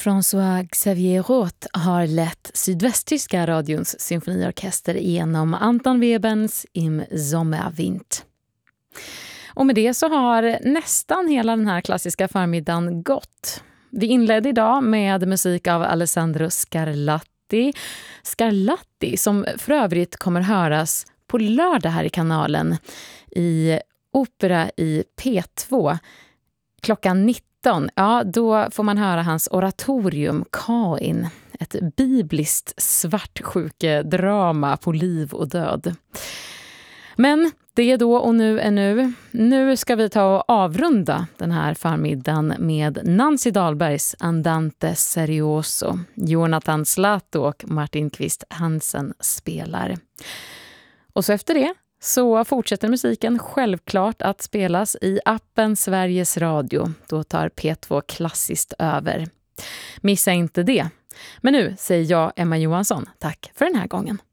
François Xavier Roth har lett sydvästtyska radions symfoniorkester genom Anton Webens Im Sommerwind. Och med det så har nästan hela den här klassiska förmiddagen gått. Vi inledde idag med musik av Alessandro Scarlatti. Scarlatti som för övrigt kommer höras på lördag här i kanalen i opera i P2 klockan 19. Ja, då får man höra hans oratorium Kain, ett bibliskt svartsjukedrama på liv och död. Men det är då och nu är nu. Nu ska vi ta och avrunda den här förmiddagen med Nancy Dahlbergs Andante Serioso. Jonathan Slato och Martin Kvist Hansen spelar. Och så efter det så fortsätter musiken självklart att spelas i appen Sveriges Radio. Då tar P2 klassiskt över. Missa inte det. Men nu säger jag, Emma Johansson, tack för den här gången.